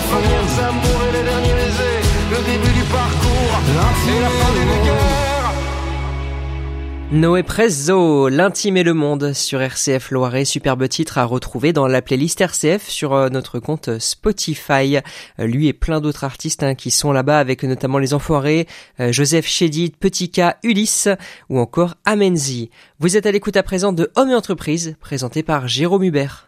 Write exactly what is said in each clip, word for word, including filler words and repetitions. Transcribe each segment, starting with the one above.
famille, Zemmour et les derniers baisers, le début du parcours et la fin d'une guerre. Noé Prezzo, L'Intime et le Monde sur R C F Loiret, superbe titre à retrouver dans la playlist R C F sur notre compte Spotify. Lui et plein d'autres artistes hein, qui sont là-bas avec notamment Les Enfoirés, euh, Joseph Chédid, Petit K, Ulysse ou encore Amenzi. Vous êtes à l'écoute à présent de Hommes et Entreprises, présenté par Jérôme Hubert.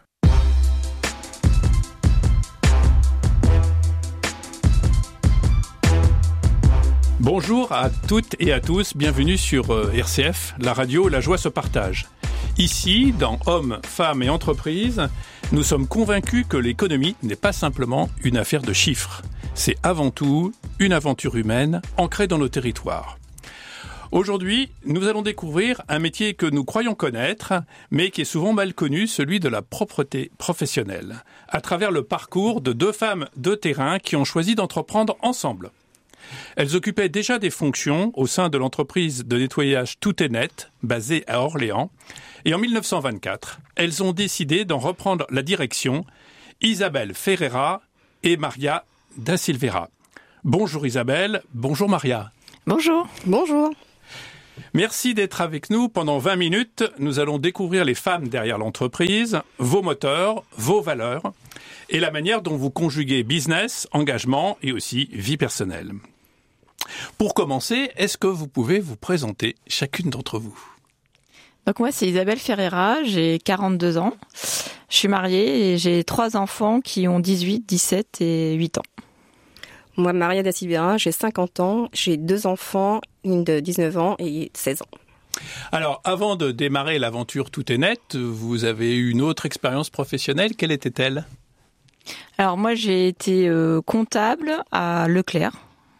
Bonjour à toutes et à tous, bienvenue sur R C F, la radio La Joie se partage. Ici, dans Hommes, Femmes et Entreprises, nous sommes convaincus que l'économie n'est pas simplement une affaire de chiffres. C'est avant tout une aventure humaine ancrée dans nos territoires. Aujourd'hui, nous allons découvrir un métier que nous croyons connaître, mais qui est souvent mal connu, celui de la propreté professionnelle, à travers le parcours de deux femmes de terrain qui ont choisi d'entreprendre ensemble. Elles occupaient déjà des fonctions au sein de l'entreprise de nettoyage Tout est net, basée à Orléans. Et en dix-neuf cent vingt-quatre, elles ont décidé d'en reprendre la direction, Isabelle Ferreira et Maria da Silveira. Bonjour Isabelle, bonjour Maria. Bonjour. Bonjour. Merci d'être avec nous. Pendant vingt minutes, nous allons découvrir les femmes derrière l'entreprise, vos moteurs, vos valeurs et la manière dont vous conjuguez business, engagement et aussi vie personnelle. Pour commencer, est-ce que vous pouvez vous présenter chacune d'entre vous ? Donc moi, c'est Isabelle Ferreira, j'ai quarante-deux ans. Je suis mariée et j'ai trois enfants qui ont dix-huit, dix-sept et huit ans. Moi, Maria da Silveira, j'ai cinquante ans, j'ai deux enfants, une de dix-neuf ans et seize ans. Alors, avant de démarrer l'aventure Tout est net, vous avez eu une autre expérience professionnelle. Quelle était-elle ? Alors moi, j'ai été euh, comptable à Leclerc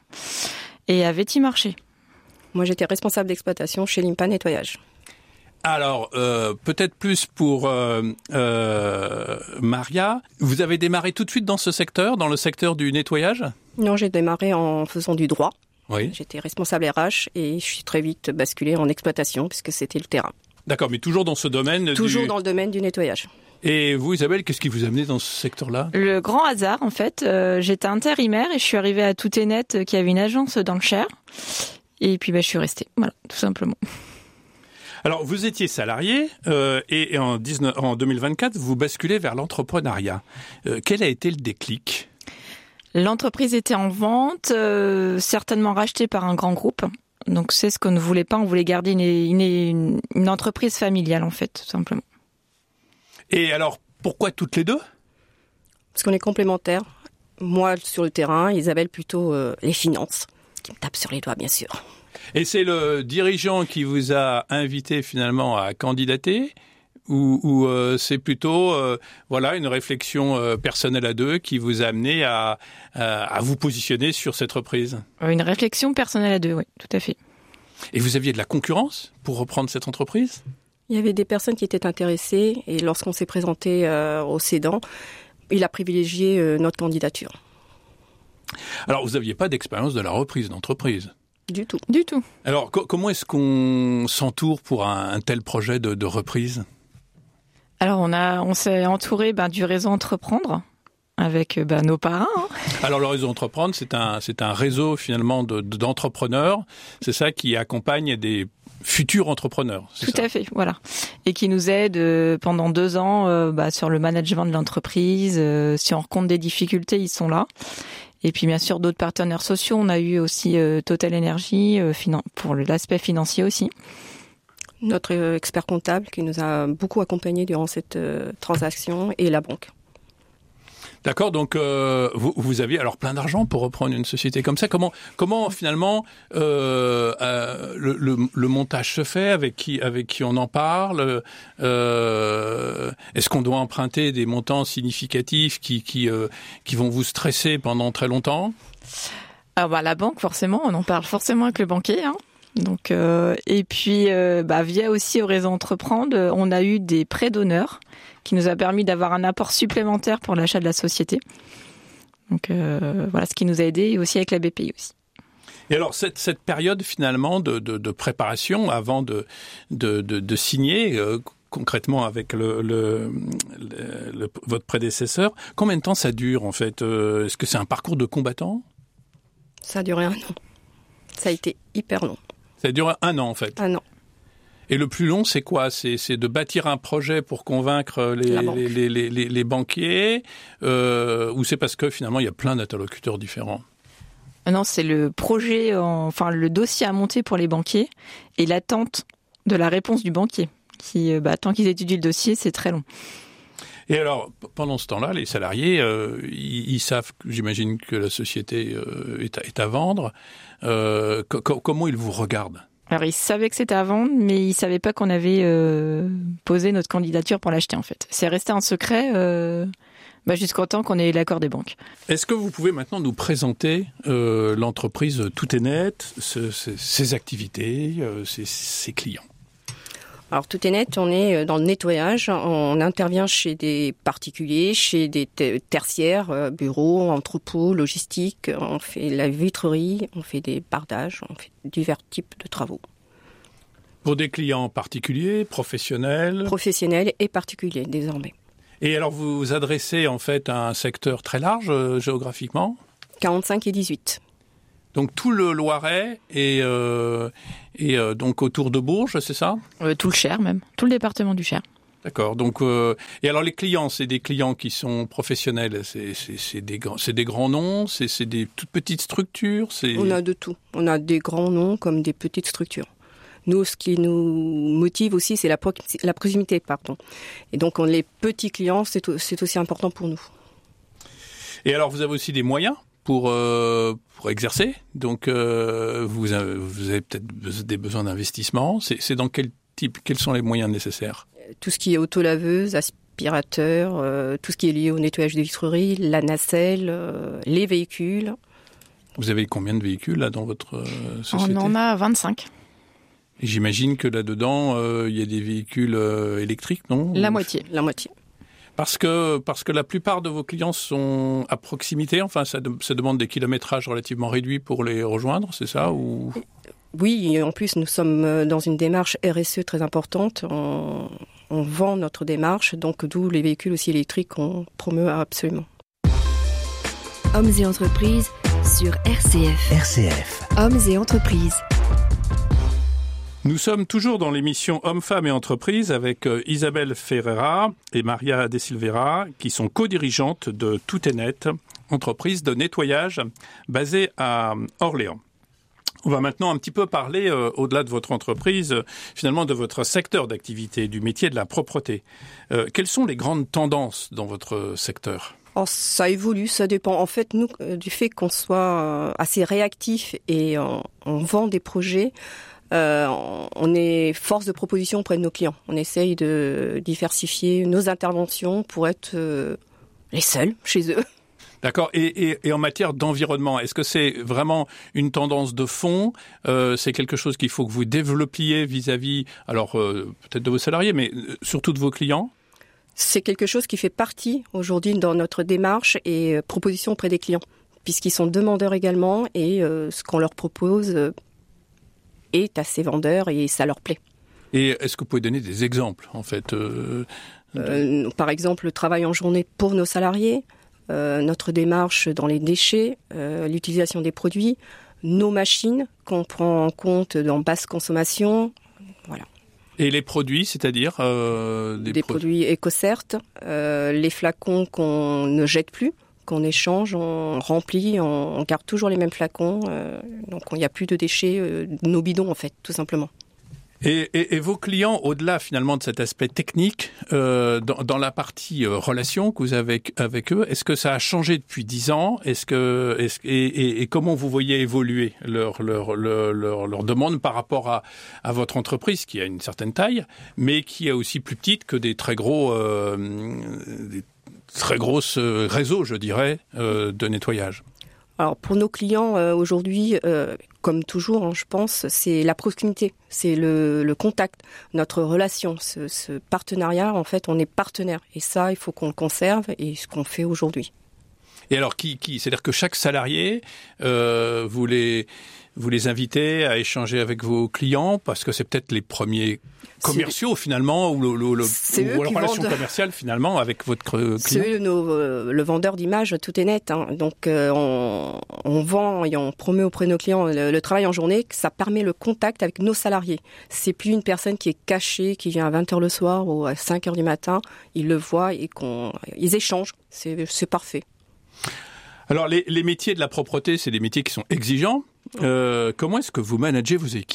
et à Vétimarché. Moi, j'étais responsable d'exploitation chez Limpa Nettoyage. Alors, euh, peut-être plus pour euh, euh, Maria. Vous avez démarré tout de suite dans ce secteur, dans le secteur du nettoyage ? Non, j'ai démarré en faisant du droit. Oui. J'étais responsable R H et je suis très vite basculée en exploitation puisque c'était le terrain. D'accord, mais toujours dans ce domaine Toujours du... dans le domaine du nettoyage. Et vous, Isabelle, qu'est-ce qui vous a amené dans ce secteur-là ? Le grand hasard, en fait. Euh, j'étais intérimaire et je suis arrivée à Tout est net, euh, qui avait une agence dans le Cher. Et puis, bah, je suis restée. Voilà, tout simplement. Alors, vous étiez salarié euh, et, et en, dix-neuf, en deux mille vingt-quatre, vous basculez vers l'entrepreneuriat. Euh, quel a été le déclic ? L'entreprise était en vente, euh, certainement rachetée par un grand groupe. Donc, c'est ce qu'on ne voulait pas. On voulait garder une, une, une entreprise familiale, en fait, tout simplement. Et alors, pourquoi toutes les deux ? Parce qu'on est complémentaires. Moi, sur le terrain, Isabelle, plutôt euh, les finances, qui me tape sur les doigts, bien sûr. Et c'est le dirigeant qui vous a invité finalement à candidater ou, ou euh, c'est plutôt euh, voilà une réflexion euh, personnelle à deux qui vous a amené à, à, à vous positionner sur cette reprise ? Une réflexion personnelle à deux, oui, tout à fait. Et vous aviez de la concurrence pour reprendre cette entreprise ? Il y avait des personnes qui étaient intéressées et lorsqu'on s'est présenté euh, au cédant, il a privilégié euh, notre candidature. Alors, vous n'aviez pas d'expérience de la reprise d'entreprise ? Du tout. Du tout. Alors, co- comment est-ce qu'on s'entoure pour un, un tel projet de, de reprise ? Alors, on, a, on s'est entouré ben, du réseau Entreprendre avec ben, nos parrains. Hein. Alors, le réseau Entreprendre, c'est un, c'est un réseau finalement de, de, d'entrepreneurs. C'est ça qui accompagne des futurs entrepreneurs. C'est Tout ça. à fait, voilà. Et qui nous aide euh, pendant deux ans euh, bah, sur le management de l'entreprise. Euh, si on rencontre des difficultés, ils sont là. Et puis bien sûr d'autres partenaires sociaux. On a eu aussi euh, Total Energy euh, finan- pour l'aspect financier aussi. Notre euh, expert comptable qui nous a beaucoup accompagnés durant cette euh, transaction et la banque. D'accord, donc euh, vous, vous aviez alors plein d'argent pour reprendre une société comme ça. Comment, comment finalement euh, euh, le, le, le montage se fait ? Avec qui, avec qui on en parle ? euh, Est-ce qu'on doit emprunter des montants significatifs qui, qui, euh, qui vont vous stresser pendant très longtemps ? Ah bah la banque forcément, on en parle forcément avec le banquier. Hein. Donc euh, et puis euh, bah, via aussi au réseau Entreprendre, on a eu des prêts d'honneur qui nous a permis d'avoir un apport supplémentaire pour l'achat de la société. Donc euh, voilà ce qui nous a aidé et aussi avec la B P I aussi. Et alors cette, cette période finalement de, de, de préparation avant de, de, de, de signer, euh, concrètement avec le, le, le, le votre prédécesseur. Combien de temps ça dure en fait? euh, Est-ce que c'est un parcours de combattant? Ça a duré un an. Ça a été hyper long. Ça dure un an en fait. Un an. Et le plus long, c'est quoi? C'est, c'est de bâtir un projet pour convaincre les, les, les, les, les, les banquiers, euh, ou c'est parce que finalement il y a plein d'interlocuteurs différents? Non, c'est le projet, en, enfin le dossier à monter pour les banquiers et l'attente de la réponse du banquier. Qui, bah, tant qu'ils étudient le dossier, c'est très long. Et alors, pendant ce temps-là, les salariés, euh, ils, ils savent, j'imagine que la société euh, est, à, est à vendre. Euh, co- co- comment ils vous regardent? Alors, ils savaient que c'était à vendre, mais ils savaient pas qu'on avait euh, posé notre candidature pour l'acheter, en fait. C'est resté un secret euh, bah, jusqu'au temps qu'on ait l'accord des banques. Est-ce que vous pouvez maintenant nous présenter euh, l'entreprise Tout est net, ce, ce, ses activités, euh, ses, ses clients? Alors Tout est net, on est dans le nettoyage, on intervient chez des particuliers, chez des tertiaires, euh, bureaux, entrepôts, logistique, on fait la vitrerie, on fait des bardages, on fait divers types de travaux. Pour des clients particuliers, professionnels? Professionnels et particuliers désormais. Et alors vous vous adressez en fait à un secteur très large euh, géographiquement? quarante-cinq et dix-huit. Donc tout le Loiret et, euh, et euh, donc autour de Bourges, c'est ça? Euh, tout le Cher même, tout le département du Cher. D'accord. Donc euh, et alors les clients, c'est des clients qui sont professionnels, c'est, c'est, c'est, des, c'est des grands noms, c'est, c'est des toutes petites structures. C'est... On a de tout. On a des grands noms comme des petites structures. Nous, ce qui nous motive aussi, c'est la, pro- la proximité, pardon. Et donc on, les petits clients, c'est, c'est aussi important pour nous. Et alors vous avez aussi des moyens pour euh, pour exercer. Donc euh, vous avez, vous avez peut-être des besoins d'investissement. C'est, c'est dans quel type, quels sont les moyens nécessaires? Tout ce qui est autolaveuse, aspirateur, euh, tout ce qui est lié au nettoyage des vitreries, la nacelle, euh, les véhicules. Vous avez combien de véhicules là dans votre euh, société? On en a vingt-cinq. Et j'imagine que là-dedans, euh, il y a des véhicules euh, électriques, non? La moitié. La moitié. Parce que, parce que la plupart de vos clients sont à proximité, enfin ça, de, ça demande des kilométrages relativement réduits pour les rejoindre, c'est ça ou... Oui, et en plus nous sommes dans une démarche R S E très importante, on, on vend notre démarche, donc d'où les véhicules aussi électriques qu'on promeut absolument. Hommes et entreprises sur R C F. R C F. Hommes et entreprises. Nous sommes toujours dans l'émission Hommes, Femmes et Entreprises avec Isabelle Ferreira et Maria De Silveira qui sont co-dirigeantes de Tout est net, entreprise de nettoyage basée à Orléans. On va maintenant un petit peu parler, euh, au-delà de votre entreprise, euh, finalement de votre secteur d'activité, du métier de la propreté. Euh, quelles sont les grandes tendances dans votre secteur ? Oh, ça évolue, ça dépend. En fait, nous, euh, du fait qu'on soit euh, assez réactif et on, on vend des projets, Euh, on est force de proposition auprès de nos clients. On essaye de diversifier nos interventions pour être euh, les seuls chez eux. D'accord. Et, et, et en matière d'environnement, est-ce que c'est vraiment une tendance de fond ? euh, C'est quelque chose qu'il faut que vous développiez vis-à-vis, alors euh, peut-être de vos salariés, mais surtout de vos clients ? C'est quelque chose qui fait partie aujourd'hui dans notre démarche et euh, proposition auprès des clients, puisqu'ils sont demandeurs également et euh, ce qu'on leur propose euh, est assez vendeur et ça leur plaît. Et est-ce que vous pouvez donner des exemples, en fait euh, de... euh, Par exemple, le travail en journée pour nos salariés, euh, notre démarche dans les déchets, euh, l'utilisation des produits, nos machines qu'on prend en compte dans basse consommation, voilà. Et les produits, c'est-à-dire euh, des, des pro... produits EcoCert, euh, les flacons qu'on ne jette plus, qu'on échange, on remplit, on, on garde toujours les mêmes flacons, euh, donc il n'y a plus de déchets, euh, nos bidons en fait, tout simplement. Et, et, et vos clients, au-delà finalement de cet aspect technique, euh, dans, dans la partie euh, relation que vous avez avec, avec eux, est-ce que ça a changé depuis dix ans ? Est-ce que, est-ce, et, et, et comment vous voyez évoluer leur, leur, leur, leur, leur demande par rapport à, à votre entreprise qui a une certaine taille, mais qui est aussi plus petite que des très gros, euh, des très grosses réseaux, je dirais, euh, de nettoyage ? Alors pour nos clients euh, aujourd'hui, euh, comme toujours, hein, je pense, c'est la proximité, c'est le, le contact, notre relation, ce, ce partenariat. En fait, on est partenaire et ça, il faut qu'on le conserve et ce qu'on fait aujourd'hui. Et alors, qui, qui, c'est-à-dire que chaque salarié, euh, vous les vous les invitez à échanger avec vos clients parce que c'est peut-être les premiers commerciaux c'est... finalement ou, le, le, le, ou la relation vendent... commerciale finalement avec votre client. C'est eux, nos, euh, le vendeur d'image, tout est net. Hein. Donc euh, on, on vend et on promeut auprès de nos clients le, le travail en journée, que ça permet le contact avec nos salariés. C'est plus une personne qui est cachée, qui vient à vingt heures le soir ou à cinq heures du matin. Ils le voient et qu'on, ils échangent. C'est, c'est parfait. Alors les, les métiers de la propreté, c'est des métiers qui sont exigeants. Euh, comment est-ce que vous managez vos équipes ?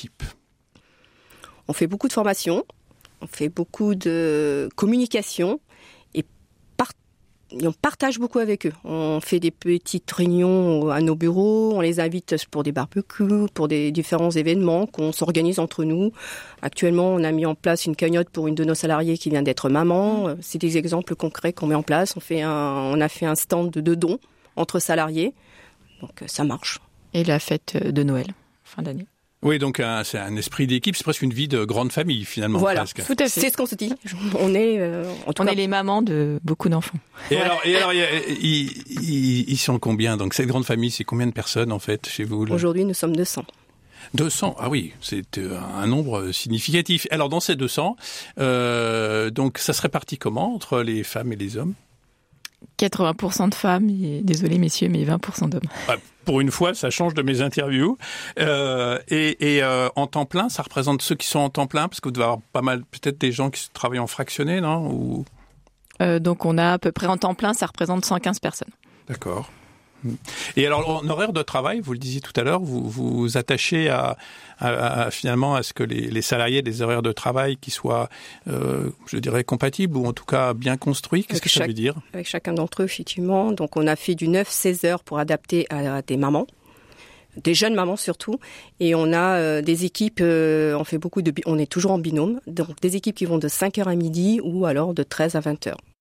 On fait beaucoup de formations, on fait beaucoup de communication et, par... et on partage beaucoup avec eux. On fait des petites réunions à nos bureaux, on les invite pour des barbecues, pour des différents événements qu'on s'organise entre nous. Actuellement, on a mis en place une cagnotte pour une de nos salariés qui vient d'être maman. C'est des exemples concrets qu'on met en place. On, fait un... on a fait un stand de dons entre salariés, donc ça marche. Et la fête de Noël, fin d'année. Oui, donc un, c'est un esprit d'équipe, c'est presque une vie de grande famille finalement. Voilà, presque. Tout à fait. C'est ce qu'on se dit. On est, euh, en tout on cas... est les mamans de beaucoup d'enfants. Et ouais. alors, et alors, ils, ils, ils sont combien ? Donc cette grande famille, c'est combien de personnes en fait chez vous ? Aujourd'hui, nous sommes deux cents. deux cents, ah oui, c'est un nombre significatif. Alors dans ces deux cents, euh, donc ça se répartit comment entre les femmes et les hommes ? quatre-vingts pour cent de femmes, et, désolé messieurs, mais vingt pour cent d'hommes. Ouais, pour une fois, ça change de mes interviews. Euh, et et euh, en temps plein, ça représente ceux qui sont en temps plein, parce que vous devez avoir pas mal, peut-être des gens qui travaillent en fractionné, non ? Ou... euh, Donc on a à peu près en temps plein, ça représente cent quinze personnes. D'accord. Et alors, en horaire de travail, vous le disiez tout à l'heure, vous vous attachez à, à, à finalement à ce que les, les salariés aient des horaires de travail qui soient, euh, je dirais, compatibles ou en tout cas bien construits. Qu'est-ce avec que ça chaque, veut dire ? Avec chacun d'entre eux, effectivement. Donc, on a fait du neuf seize heures pour adapter à, à des mamans, des jeunes mamans surtout. Et on a euh, des équipes, euh, on fait beaucoup de, on est toujours en binôme, donc des équipes qui vont de cinq heures à midi ou alors de treize à vingt heures.